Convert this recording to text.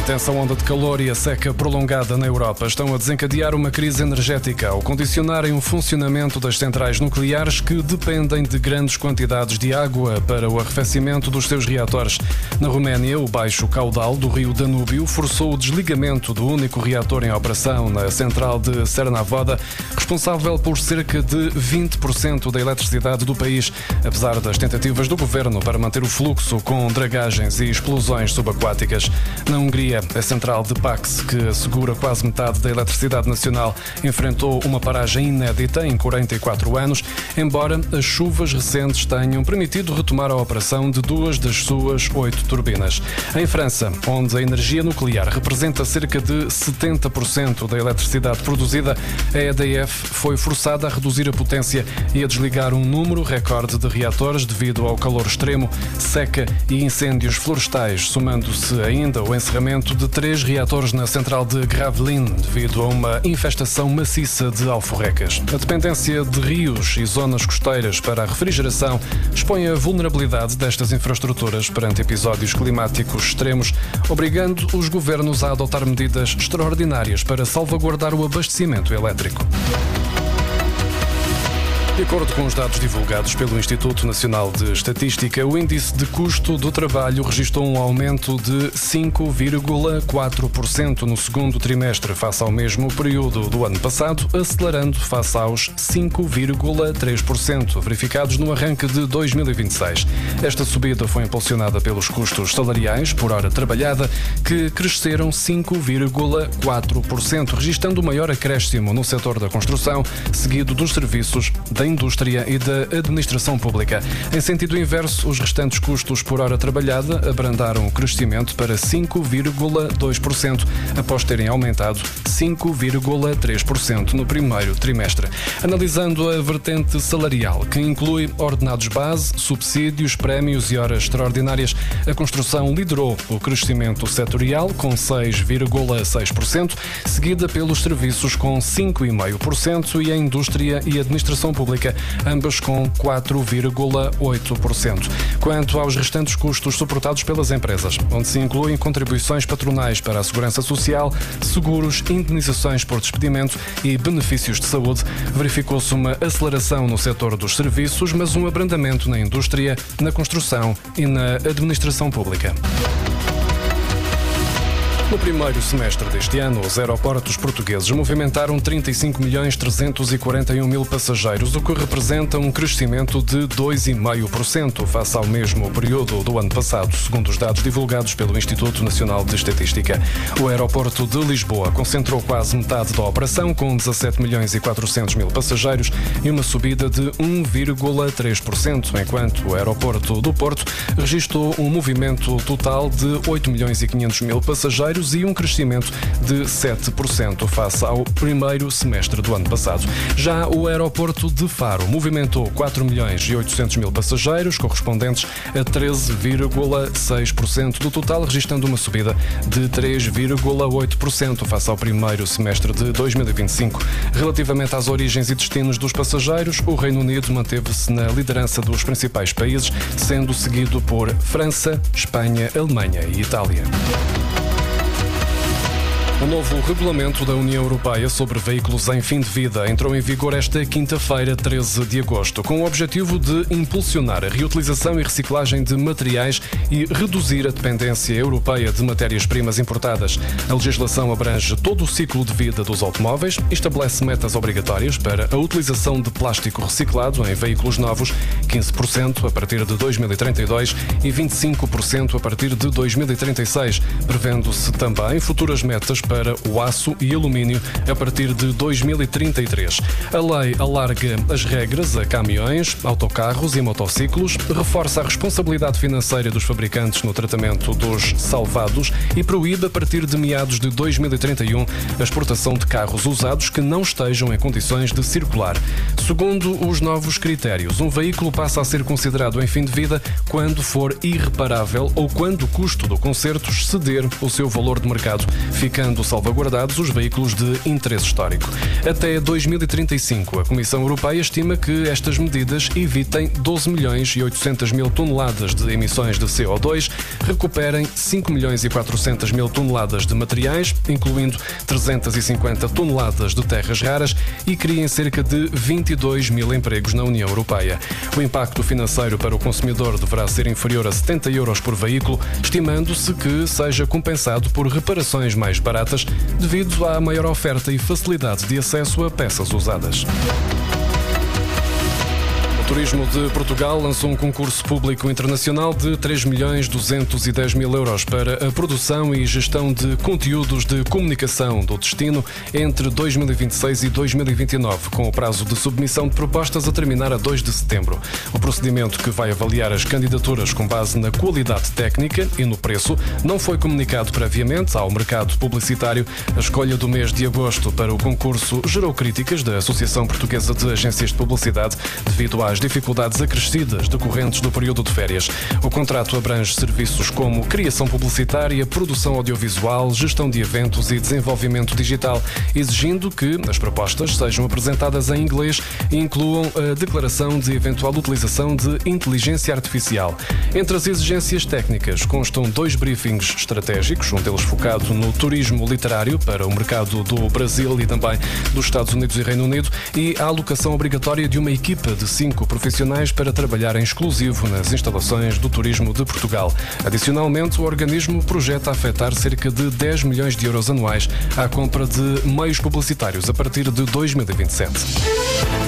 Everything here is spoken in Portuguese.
intensa onda de calor e a seca prolongada na Europa estão a desencadear uma crise energética ao condicionarem o funcionamento das centrais nucleares que dependem de grandes quantidades de água para o arrefecimento dos seus reatores. Na Roménia, o baixo caudal do rio Danúbio forçou o desligamento do único reator em operação na central de Cernavoda, responsável por cerca de 20% da eletricidade do país, apesar das tentativas do governo para manter o fluxo com dragagens e explosões subaquáticas. Na Hungria, a central de Pax, que assegura quase metade da eletricidade nacional, enfrentou uma paragem inédita em 44 anos, embora as chuvas recentes tenham permitido retomar a operação de 2 das suas 8 turbinas. Em França, onde a energia nuclear representa cerca de 70% da eletricidade produzida, a EDF foi forçada a reduzir a potência e a desligar um número recorde de reatores devido ao calor extremo, seca e incêndios florestais, somando-se ainda o encerramento de 3 reatores na central de Gravelines devido a uma infestação maciça de alforrecas. A dependência de rios e zonas costeiras para a refrigeração expõe a vulnerabilidade destas infraestruturas perante episódios climáticos extremos, obrigando os governos a adotar medidas extraordinárias para salvaguardar o abastecimento elétrico. De acordo com os dados divulgados pelo Instituto Nacional de Estatística, o índice de custo do trabalho registrou um aumento de 5,4% no segundo trimestre face ao mesmo período do ano passado, acelerando face aos 5,3% verificados no arranque de 2026. Esta subida foi impulsionada pelos custos salariais por hora trabalhada, que cresceram 5,4%, registrando o maior acréscimo no setor da construção, seguido dos serviços, da indústria e da administração pública. Em sentido inverso, os restantes custos por hora trabalhada abrandaram o crescimento para 5,2%, após terem aumentado 5,3% no primeiro trimestre. Analisando a vertente salarial, que inclui ordenados base, subsídios, prémios e horas extraordinárias, a construção liderou o crescimento setorial com 6,6%, seguida pelos serviços com 5,5% e a indústria e administração pública, ambas com 4,8%. Quanto aos restantes custos suportados pelas empresas, onde se incluem contribuições patronais para a segurança social, seguros, indenizações por despedimento e benefícios de saúde, verificou-se uma aceleração no setor dos serviços, mas um abrandamento na indústria, na construção e na administração pública. No primeiro semestre deste ano, os aeroportos portugueses movimentaram 35.341.000 passageiros, o que representa um crescimento de 2,5% face ao mesmo período do ano passado, segundo os dados divulgados pelo Instituto Nacional de Estatística. O aeroporto de Lisboa concentrou quase metade da operação, com 17.400.000 passageiros e uma subida de 1,3%, enquanto o aeroporto do Porto registrou um movimento total de 8.500.000 passageiros e um crescimento de 7% face ao primeiro semestre do ano passado. Já o aeroporto de Faro movimentou 4.800.000 passageiros, correspondentes a 13,6% do total, registrando uma subida de 3,8% face ao primeiro semestre de 2025. Relativamente às origens e destinos dos passageiros, o Reino Unido manteve-se na liderança dos principais países, sendo seguido por França, Espanha, Alemanha e Itália. O novo regulamento da União Europeia sobre veículos em fim de vida entrou em vigor esta quinta-feira, 13 de agosto, com o objetivo de impulsionar a reutilização e reciclagem de materiais e reduzir a dependência europeia de matérias-primas importadas. A legislação abrange todo o ciclo de vida dos automóveis e estabelece metas obrigatórias para a utilização de plástico reciclado em veículos novos, 15% a partir de 2032 e 25% a partir de 2036, prevendo-se também futuras metas para o aço e alumínio a partir de 2033. A lei alarga as regras a caminhões, autocarros e motociclos, reforça a responsabilidade financeira dos fabricantes no tratamento dos salvados e proíbe a partir de meados de 2031 a exportação de carros usados que não estejam em condições de circular. Segundo os novos critérios, um veículo passa a ser considerado em fim de vida quando for irreparável ou quando o custo do conserto exceder o seu valor de mercado, ficando sendo salvaguardados os veículos de interesse histórico. Até 2035, a Comissão Europeia estima que estas medidas evitem 12 milhões e 800 mil toneladas de emissões de CO2, recuperem 5 milhões e 400 mil toneladas de materiais, incluindo 350 toneladas de terras raras, e criem cerca de 22 mil empregos na União Europeia. O impacto financeiro para o consumidor deverá ser inferior a 70 euros por veículo, estimando-se que seja compensado por reparações mais baratas devido à maior oferta e facilidade de acesso a peças usadas. O Turismo de Portugal lançou um concurso público internacional de 3.210.000 euros para a produção e gestão de conteúdos de comunicação do destino entre 2026 e 2029, com o prazo de submissão de propostas a terminar a 2 de setembro. O procedimento, que vai avaliar as candidaturas com base na qualidade técnica e no preço, não foi comunicado previamente ao mercado publicitário. A escolha do mês de agosto para o concurso gerou críticas da Associação Portuguesa de Agências de Publicidade devido às dificuldades acrescidas decorrentes do período de férias. O contrato abrange serviços como criação publicitária, produção audiovisual, gestão de eventos e desenvolvimento digital, exigindo que as propostas sejam apresentadas em inglês e incluam a declaração de eventual utilização de inteligência artificial. Entre as exigências técnicas constam 2 briefings estratégicos, um deles focado no turismo literário para o mercado do Brasil e também dos Estados Unidos e Reino Unido, e a alocação obrigatória de uma equipa de 5 profissionais para trabalhar em exclusivo nas instalações do Turismo de Portugal. Adicionalmente, o organismo projeta afetar cerca de 10 milhões de euros anuais à compra de meios publicitários a partir de 2027.